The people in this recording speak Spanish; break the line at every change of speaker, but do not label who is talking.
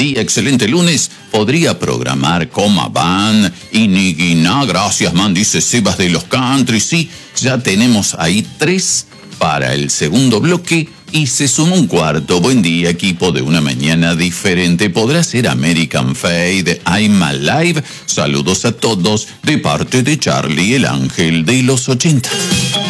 día, excelente lunes. Podría programar Coma Van y Niguiná. Gracias, man, dice Sebas de los Country. Sí, ya tenemos ahí 3 para el segundo bloque. Y se suma un cuarto. Buen día, equipo de una mañana diferente. Podrá ser American Fade, I'm Alive. Saludos a todos de parte de Charlie, el ángel de los 80.